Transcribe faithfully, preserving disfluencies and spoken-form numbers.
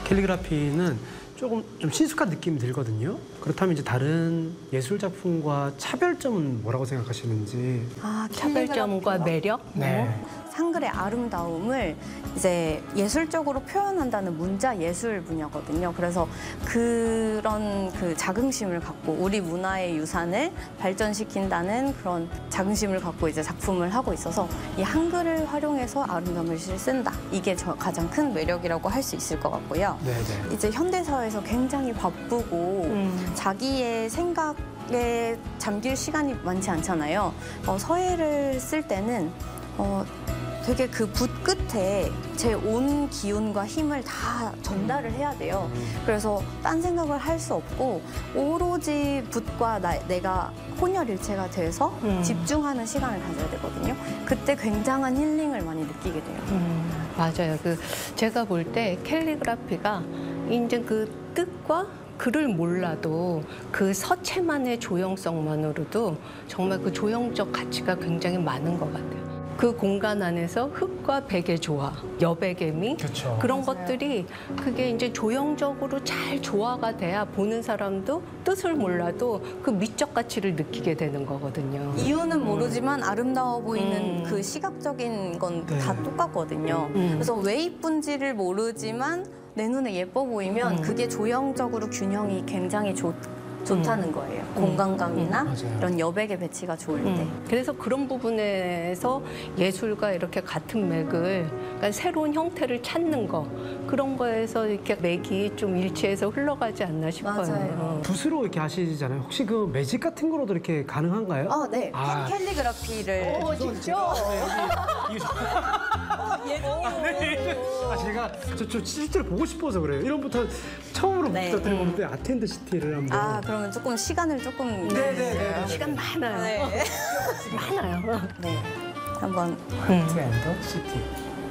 캘리그라피는 조금 좀 친숙한 느낌이 들거든요. 그렇다면 이제 다른 예술 작품과 차별점은 뭐라고 생각하시는지? 아, 차별점과 매력? 네. 한글의 아름다움을 이제 예술적으로 표현한다는 문자 예술 분야거든요. 그래서 그런 그 자긍심을 갖고 우리 문화의 유산을 발전시킨다는 그런 자긍심을 갖고 이제 작품을 하고 있어서 이 한글을 활용해서 아름다움을 쓴다. 이게 저 가장 큰 매력이라고 할 수 있을 것 같고요. 네네. 이제 현대 사회에서 굉장히 바쁘고 음. 자기의 생각에 잠길 시간이 많지 않잖아요. 어, 서예를 쓸 때는 어, 되게 그 붓 끝에 제 온 기운과 힘을 다 전달을 해야 돼요. 그래서 딴 생각을 할 수 없고 오로지 붓과 나, 내가 혼혈일체가 돼서 음. 집중하는 시간을 가져야 되거든요. 그때 굉장한 힐링을 많이 느끼게 돼요. 음, 맞아요. 그 제가 볼 때 캘리그라피가 이제 그 뜻과 글을 몰라도 그 서체만의 조형성만으로도 정말 그 조형적 가치가 굉장히 많은 것 같아요. 그 공간 안에서 흙과 백의 조화, 여백의 미 그쵸. 그런 맞아요. 것들이 그게 이제 조형적으로 잘 조화가 돼야 보는 사람도 뜻을 몰라도 그 미적 가치를 느끼게 되는 거거든요. 이유는 모르지만 아름다워 보이는 음. 그 시각적인 건 다 네. 똑같거든요. 음. 그래서 왜 이쁜지를 모르지만 내 눈에 예뻐 보이면 음. 그게 조형적으로 균형이 굉장히 좋, 좋다는 거예요. 공간감이나 음, 맞아요. 이런 여백의 배치가 좋을 때. 음, 그래서 그런 부분에서 예술과 이렇게 같은 맥을, 그러니까 새로운 형태를 찾는 거, 그런 거에서 이렇게 맥이 좀 일치해서 흘러가지 않나 싶어요. 맞아요. 붓으로 이렇게 하시잖아요. 혹시 그 매직 같은 거로도 이렇게 가능한가요? 어, 네. 아. 캘리그라피를. 어, 진짜? 아, 제가 저, 저 실제로 보고 싶어서 그래요. 이런 부터 처음으로 네. 부탁드려보는데 아텐드 시티를 한번. 아, 그러면 조금 시간을 조금. 네네네. 시간 많아요. 네. 많아요. 네. 한번. 아트앤더 시티.